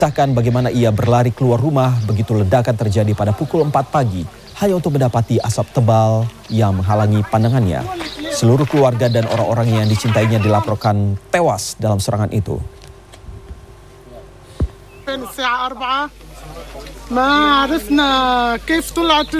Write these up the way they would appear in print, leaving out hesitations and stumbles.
Menceritakan bagaimana ia berlari keluar rumah begitu ledakan terjadi pada pukul 4 pagi hanya untuk mendapati asap tebal yang menghalangi pandangannya. Seluruh keluarga dan orang-orang yang dicintainya dilaporkan tewas dalam serangan itu. ما عرفنا كيف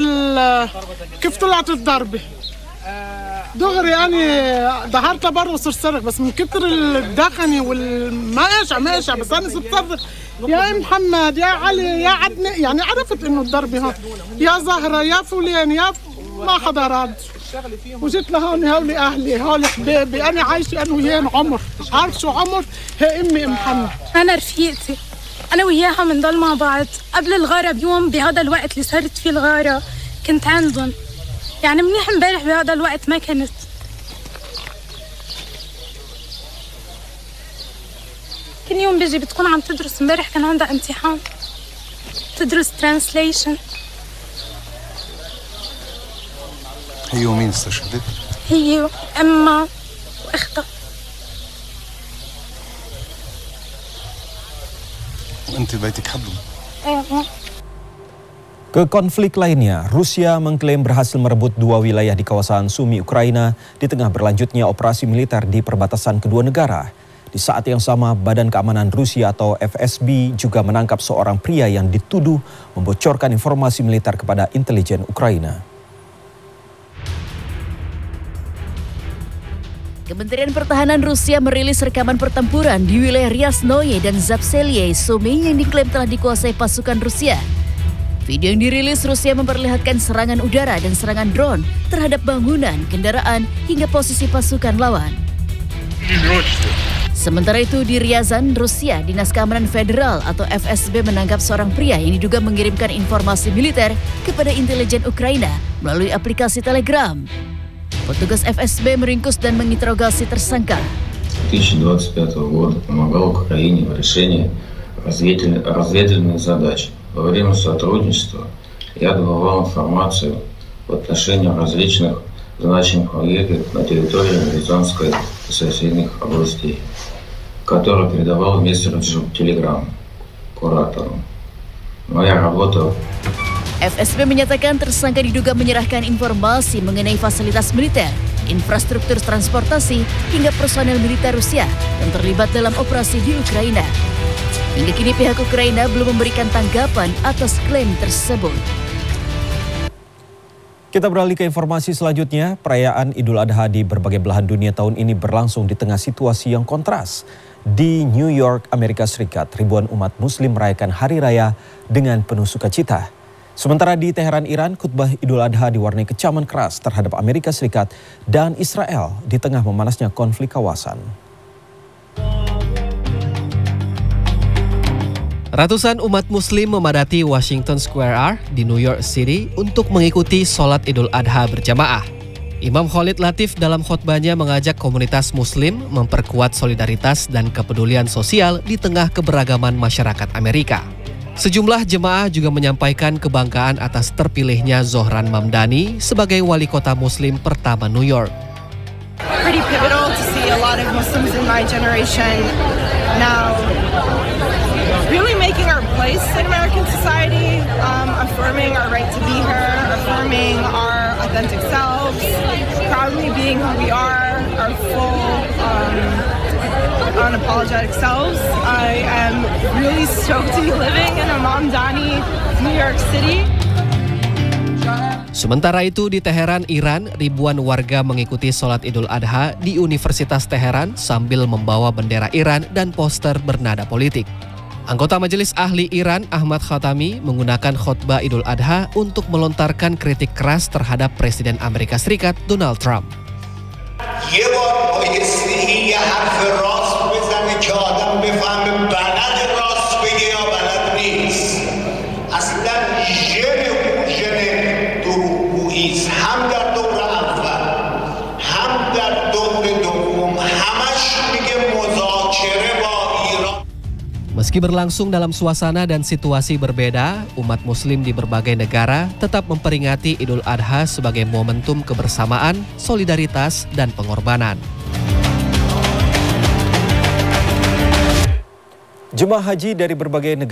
طلعت الضربة دغري أنا ظهرت برا وصرت صرخ بس من كتر الدخنة ما إيش بس أنا صرت صرخ يا محمد يا علي يا عدنان يعني عرفت إنه الضربة هون يا زهرة يا فلان ما حدا رد وجيت لهون هولي أهلي هولي حبايبي أنا عايشة أنا وياهم عمر عارف شو عمر هي أمي محمد أنا رفيقتي أنا وياها بنضل مع بعض قبل الغارة بيوم بهذا الوقت اللي صارت فيه الغارة كنت عندهم يعني منيح امبارح بهذا الوقت ما كنت كل يوم بيجي بتكون عم تدرس امبارح كان عندها امتحان تدرس ترانسليشن هي ومين استشهدت؟ هي وأمها وأختها وأنت بيتك حدهم؟ أيوة. Ke konflik lainnya, Rusia mengklaim berhasil merebut 2 wilayah di kawasan Sumy, Ukraina di tengah berlanjutnya operasi militer di perbatasan kedua negara. Di saat yang sama, Badan Keamanan Rusia atau FSB juga menangkap seorang pria yang dituduh membocorkan informasi militer kepada intelijen Ukraina. Kementerian Pertahanan Rusia merilis rekaman pertempuran di wilayah Ryaznoye dan Zapselye, Sumy yang diklaim telah dikuasai pasukan Rusia. Video yang dirilis Rusia memperlihatkan serangan udara dan serangan drone terhadap bangunan, kendaraan, hingga posisi pasukan lawan. Sementara itu di Ryazan, Rusia, Dinas Keamanan Federal atau FSB menangkap seorang pria yang diduga mengirimkan informasi militer kepada intelijen Ukraina melalui aplikasi Telegram. Petugas FSB meringkus dan menginterogasi tersangka. 2025 года помогал Украине в решении разведывательных задач. Во время сотрудничества я добывал информацию в отношении различных значимых объектов на территории Рязанской и соседних областей, которые передавал в мессенджер Telegram кураторам. Моя работа. FSB menyatakan tersangka diduga menyerahkan informasi mengenai fasilitas militer, infrastruktur transportasi, hingga personel militer Rusia yang terlibat dalam operasi di Ukraina. Hingga kini pihak Ukraina belum memberikan tanggapan atas klaim tersebut. Kita beralih ke informasi selanjutnya. Perayaan Idul Adha di berbagai belahan dunia tahun ini berlangsung di tengah situasi yang kontras. Di New York, Amerika Serikat, ribuan umat muslim merayakan hari raya dengan penuh sukacita. Sementara di Teheran, Iran, khutbah Idul Adha diwarnai kecaman keras terhadap Amerika Serikat dan Israel di tengah memanasnya konflik kawasan. Ratusan umat muslim memadati Washington Square di New York City untuk mengikuti sholat Idul Adha berjamaah. Imam Khalid Latif dalam khutbahnya mengajak komunitas muslim memperkuat solidaritas dan kepedulian sosial di tengah keberagaman masyarakat Amerika. Sejumlah jemaah juga menyampaikan kebanggaan atas terpilihnya Zohran Mamdani sebagai wali kota muslim pertama New York. Pretty pivotal to see a lot of Muslims in my generation now really making our place in American society, affirming our right to be here, affirming our authentic selves, proudly being who we are, our full, unapologetic selves. I am really stoked to be living in a Mamdani, New York City. Sementara itu di Teheran, Iran, ribuan warga mengikuti sholat Idul Adha di Universitas Teheran sambil membawa bendera Iran dan poster bernada politik. Anggota Majelis Ahli Iran Ahmad Khatami menggunakan khutbah Idul Adha untuk melontarkan kritik keras terhadap Presiden Amerika Serikat Donald Trump. Meski berlangsung dalam suasana dan situasi berbeda, umat muslim di berbagai negara tetap memperingati Idul Adha sebagai momentum kebersamaan, solidaritas, dan pengorbanan. Jemaah haji dari berbagai negara